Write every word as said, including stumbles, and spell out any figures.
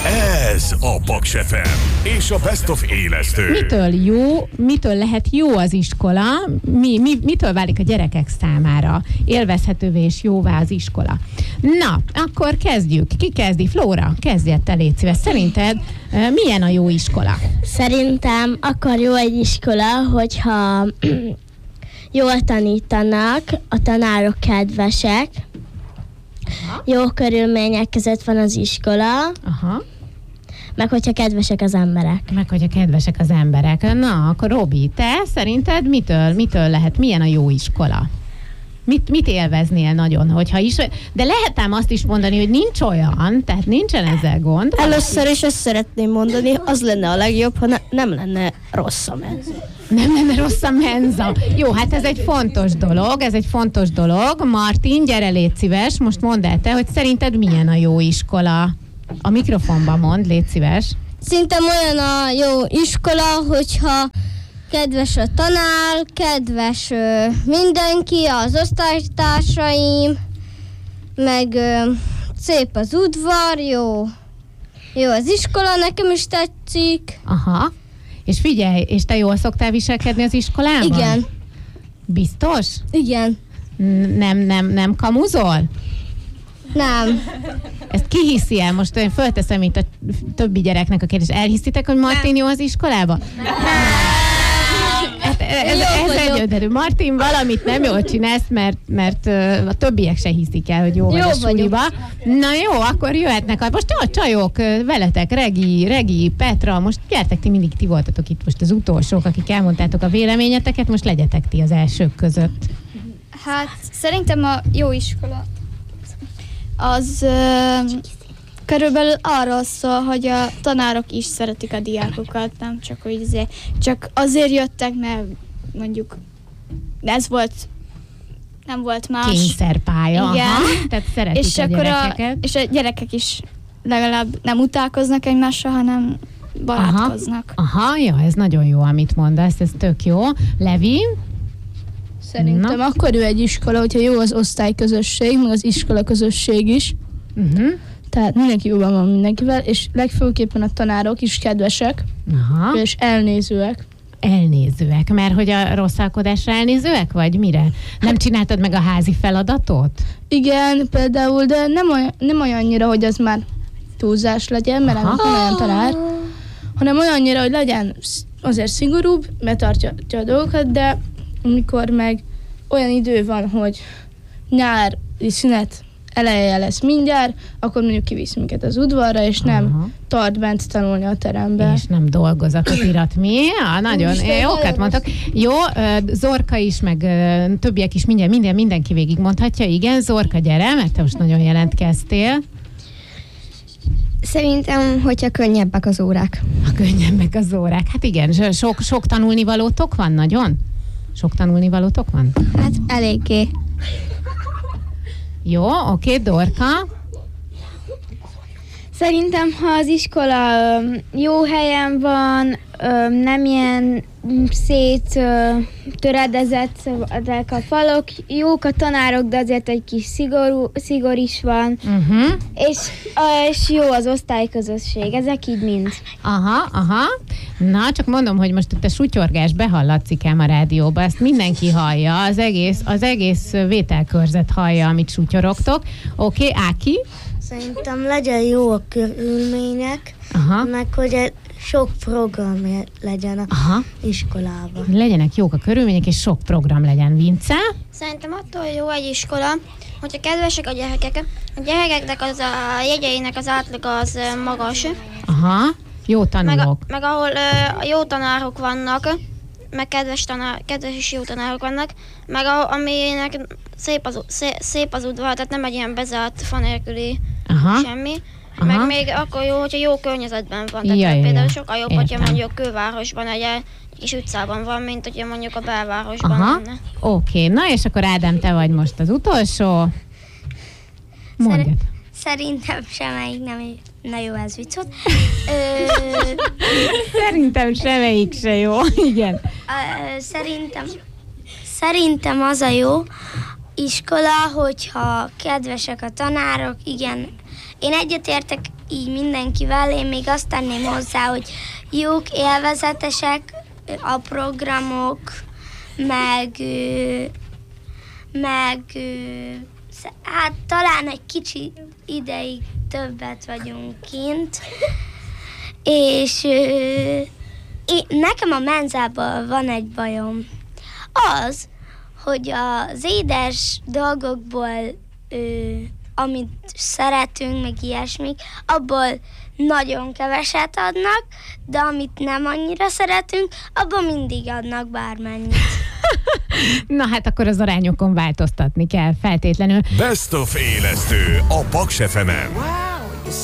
Ez a Paks ef em és a Best of élesztő. Mitől jó, mitől lehet jó az iskola, mi, mi, mitől válik a gyerekek számára élvezhetővé és jóvá az iskola? Na, akkor kezdjük. Ki kezdi? Flóra, kezdjed te, légy szíves. Szerinted milyen a jó iskola? Szerintem akkor jó egy iskola, hogyha jól tanítanak, a tanárok kedvesek, aha. Jó körülmények között van az iskola, aha. Meg hogyha kedvesek az emberek. Meg hogyha kedvesek az emberek. Na, akkor Robi, te szerinted mitől, mitől lehet, milyen a jó iskola? Mit, mit élveznél nagyon, hogyha is... De lehet ám azt is mondani, hogy nincs olyan, tehát nincsen ezzel gond. Először is ezt szeretném mondani, az lenne a legjobb, ha ne, nem lenne rossz a menza. Nem lenne rossz a menza. Jó, hát ez egy fontos dolog, ez egy fontos dolog. Martin, gyere, légy szíves, most mondd el te, hogy szerinted milyen a jó iskola? A mikrofonban mondd, légy szíves. Szerintem olyan a jó iskola, hogyha kedves a tanár, kedves ö, mindenki, az osztálytársaim, meg ö, szép az udvar, jó, jó az iskola, nekem is tetszik. Aha, és figyelj, és te jól szoktál viselkedni az iskolában? Igen. Biztos? Igen. Nem, nem, nem kamuzol? Nem. Ezt ki hiszi el? Most én fölteszem itt a többi gyereknek a kérdést. Elhiszitek, hogy Martin jó az iskolában? Nem. Hát ez, ez egyöderű. Martin, valamit nem jól csinálsz, mert, mert a többiek se hiszik el, hogy jó, jó vagy a suliba. Na jó, akkor jöhetnek. Most a csajok veletek, Regi, Regi, Petra, most gyertek, ti mindig ti voltatok itt most az utolsók, akik elmondtátok a véleményeteket, most legyetek ti az elsők között. Hát szerintem a jó iskola az uh, körülbelül arról szól, hogy a tanárok is szeretik a diákokat, nem csak hogy azért, csak azért jöttek, mert mondjuk ez volt, nem volt más. Kényszerpálya. Igen. Aha, tehát szeretik és a akkor gyerekeket. A, és a gyerekek is legalább nem utálkoznak egymással, hanem barátkoznak. Aha, aha, ja, ez nagyon jó, amit mondasz, ez tök jó. Levi? Szerintem Na. akkor jó egy iskola, hogyha jó az osztályközösség, meg az iskola közösség is. Uh-huh. Tehát mindenki jóban van mindenkivel, és legfőképpen a tanárok is kedvesek, aha. és elnézőek. Elnézőek, mert hogy a rosszalkodásra elnézőek, vagy mire? Nem hát, csináltad meg a házi feladatot? Igen, például, de nem olyan, nem olyannyira, hogy az már túlzás legyen, mert nem olyan tanár, hanem olyannyira, hogy legyen azért szigorúbb, betartja a dolgokat, de amikor meg olyan idő van, hogy nyári szünet eleje lesz mindjárt, akkor mondjuk kivisz minket az udvarra, és aha. nem tart bent tanulni a terembe. És nem dolgozat az irat. Mi? Ja, nagyon jókat mondtak. Jó, Zorka is, meg többiek is mindjárt, minden, mindenki végig mondhatja. Igen, Zorka, gyere, mert te most nagyon jelentkeztél. Szerintem, hogyha könnyebbek az órák. A könnyebbek az órák. Hát igen, sok, sok tanulnivalótok van, nagyon? Sok tanulnivalótok van? Hát eléggé. Jó, oké, Dorka. Szerintem, ha az iskola jó helyen van, nem ilyen szét töredezett ezek a falok, jók a tanárok, de azért egy kis szigorú, szigor is van, uh-huh. és, és jó az osztályközösség, ezek így mind. Aha, aha. Na, csak mondom, hogy most itt a sutyorgás behallatszik ám a rádióba, ezt mindenki hallja, az egész, az egész vételkörzet hallja, amit sutyorogtok. Oké, okay, Áki? Szerintem legyen jó a körülmények, aha. meg hogy sok program legyen a aha. iskolában. Legyenek jók a körülmények, és sok program legyen. Vince? Szerintem attól jó egy iskola, hogyha kedvesek a gyerekek. A gyerekeknek az a jegyeinek az átlag az magas. Aha, jó tanulók. Meg, meg ahol uh, jó tanárok vannak, meg kedves, tanár, kedves és jó tanárok vannak, meg a, aminek szép az, szép, szép az udvar, tehát nem egy ilyen bezárt fa nélküli aha. semmi. Aha. Meg még akkor jó, hogyha jó környezetben van. Tehát ja, ja, például sokkal jobb, értem. Hogyha mondjuk kővárosban egy kis utcában van, mint hogyha mondjuk a belvárosban lenne. Oké, okay. Na és akkor Ádám, te vagy most az utolsó. Mondjad. Szer- Szerintem semmelyik nem na jó, ez viccot. Szerintem semmelyik se jó, igen. Szerintem, szerintem az a jó iskola, hogyha kedvesek a tanárok, igen, én egyetértek így mindenkivel, én még azt tenném hozzá, hogy jók, élvezetesek a programok, meg, meg hát talán egy kicsi ideig többet vagyunk kint, és én, nekem a menzában van egy bajom. Az, hogy az édes dolgokból, ö, amit szeretünk, meg ilyesmik, abból nagyon keveset adnak, de amit nem annyira szeretünk, abban mindig adnak bármennyit. Na hát akkor az arányokon változtatni kell feltétlenül. Best of élesztő a Paks ef emen.